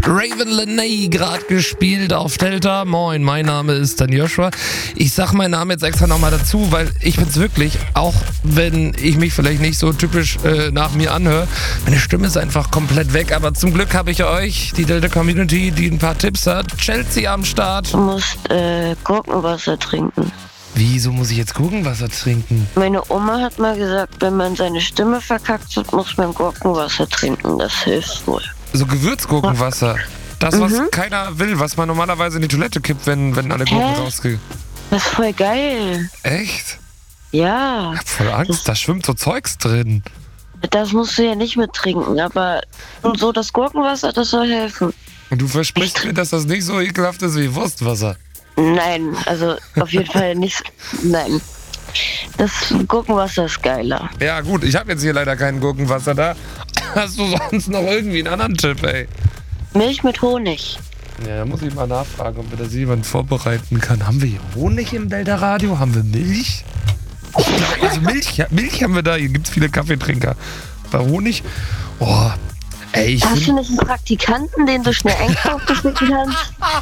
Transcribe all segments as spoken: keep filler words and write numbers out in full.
Raven Lenay gerade gespielt auf Delta. Moin, mein Name ist dann Joshua. Ich sag meinen Namen jetzt extra nochmal dazu, weil ich bin's wirklich, auch wenn ich mich vielleicht nicht so typisch äh, nach mir anhöre. Meine Stimme ist einfach komplett weg, aber zum Glück habe ich euch, die Delta Community, die ein paar Tipps hat. Chelsea am Start. Du musst äh, Gurkenwasser trinken. Wieso muss ich jetzt Gurkenwasser trinken? Meine Oma hat mal gesagt, wenn man seine Stimme verkackt hat, muss man Gurkenwasser trinken. Das hilft wohl. So Gewürzgurkenwasser. Das, was Mhm. keiner will, was man normalerweise in die Toilette kippt, wenn, wenn alle Gurken Hä? rausgehen. Das ist voll geil. Echt? Ja, Ich hab voll Angst, da schwimmt so Zeugs drin. das musst du ja nicht mit trinken, aber so das Gurkenwasser, das soll helfen. Und du versprichst mir, dass das nicht so ekelhaft ist wie Wurstwasser. Nein, also auf jeden Fall nicht. Nein. Das Gurkenwasser ist geiler. Ja gut, ich habe jetzt hier leider kein Gurkenwasser da. Hast du sonst noch irgendwie einen anderen Tipp, ey? Milch mit Honig. Ja, da muss ich mal nachfragen, ob mir das jemand vorbereiten kann. Haben wir hier Honig im Delta Radio? Haben wir Milch? Ich glaub, also Milch, ja, Milch haben wir da. Hier gibt's viele Kaffeetrinker. Bei Honig? Oh, ey, ich Hast find, du nicht einen Praktikanten, den du schnell einkaufen kannst?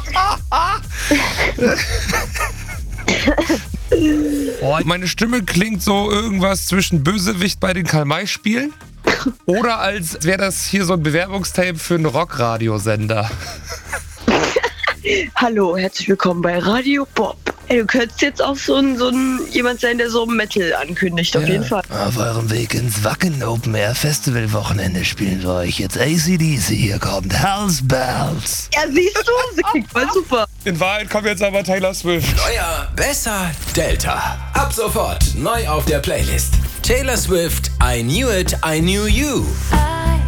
oh, meine Stimme klingt so irgendwas zwischen Bösewicht bei den Karl-May-Spielen oder als wäre das hier so ein Bewerbungstape für einen Rockradiosender. Hallo, herzlich willkommen bei Radio Bob. Ey, du könntest jetzt auch so ein, so ein jemand sein, der so Metal ankündigt, auf jeden Fall. Auf eurem Weg ins Wacken Open Air Festival Wochenende spielen wir euch jetzt A C D C. Hier kommt Hells Bells. Ja, siehst du? Sie klingt voll super. In Wahrheit kommt jetzt aber Taylor Swift. Neuer, besser, Delta. Ab sofort neu auf der Playlist. Taylor Swift, I Knew It, I Knew You. I